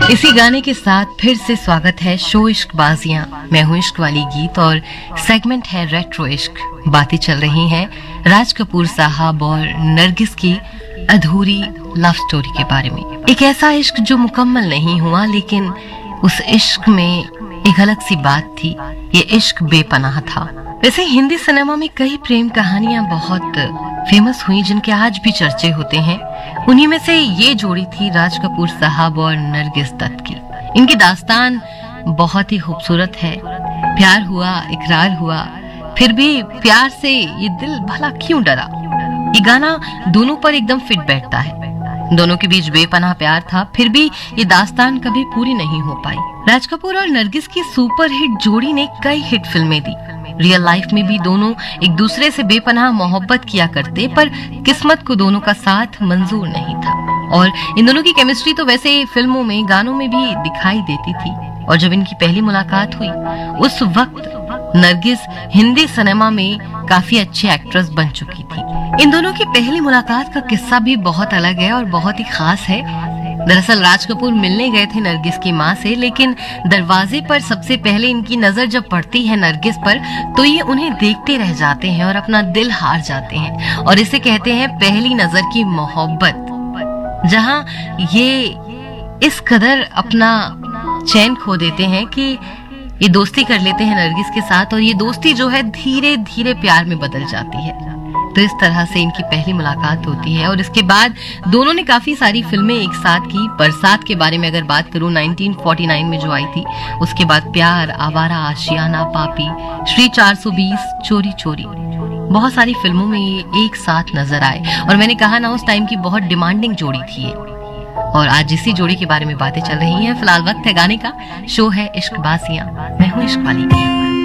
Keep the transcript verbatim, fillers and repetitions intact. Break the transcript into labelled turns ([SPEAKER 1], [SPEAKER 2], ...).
[SPEAKER 1] इसी गाने के साथ फिर से स्वागत है शो इश्क बाजियां। मैं हूं इश्क वाली गीत और सेगमेंट है रेट्रो इश्क। बातें चल रही हैं राज कपूर साहब और नरगिस की अधूरी लव स्टोरी के बारे में। एक ऐसा इश्क जो मुकम्मल नहीं हुआ, लेकिन उस इश्क में एक अलग सी बात थी। ये इश्क बेपनाह था। वैसे हिंदी सिनेमा में कई प्रेम कहानियां बहुत फेमस हुई जिनके आज भी चर्चे होते हैं। उन्हीं में से ये जोड़ी थी राज कपूर साहब और नरगिस दत्त की। इनकी दास्तान बहुत ही खूबसूरत है। प्यार हुआ, इकरार हुआ, फिर भी प्यार से ये दिल भला क्यों डरा। ये गाना दोनों पर एकदम फिट बैठता है। दोनों के बीच बेपनाह प्यार था, फिर भी ये दास्तान कभी पूरी नहीं हो पाई। राज कपूर और नरगिस की सुपरहिट जोड़ी ने कई हिट फिल्में दी। रियल लाइफ में भी दोनों एक दूसरे से बेपनाह मोहब्बत किया करते, पर किस्मत को दोनों का साथ मंजूर नहीं था। और इन दोनों की केमिस्ट्री तो वैसे फिल्मों में, गानों में भी दिखाई देती थी। और जब इनकी पहली मुलाकात हुई उस वक्त नरगिस हिंदी सिनेमा में काफी अच्छी एक्ट्रेस बन चुकी थी। इन दोनों की पहली मुलाकात का किस्सा भी बहुत अलग है और बहुत ही खास है। दरअसल राज कपूर मिलने गए थे नरगिस की माँ से, लेकिन दरवाजे पर सबसे पहले इनकी नजर जब पड़ती है नरगिस पर तो ये उन्हें देखते रह जाते हैं और अपना दिल हार जाते हैं। और इसे कहते हैं पहली नजर की मोहब्बत, जहां ये इस कदर अपना चैन खो देते हैं कि ये दोस्ती कर लेते हैं नरगिस के साथ, और ये दोस्ती जो है धीरे धीरे प्यार में बदल जाती है। तो इस तरह से इनकी पहली मुलाकात होती है। और इसके बाद दोनों ने काफी सारी फिल्में एक साथ की। बरसात के बारे में अगर बात करूं, नाइनटीन फोर्टी नाइन में जो आई थी, उसके बाद प्यार, आवारा, आशियाना, पापी, श्री चार सौ बीस, चोरी चोरी, बहुत सारी फिल्मों में ये एक साथ नजर आए। और मैंने कहा ना, उस टाइम की बहुत डिमांडिंग जोड़ी थी ये। और आज इसी जोड़ी के बारे में बातें चल रही हैं। फिलहाल वक्त है गाने का। शो है इश्क बाजियां। मैं हूं इश्क वाली।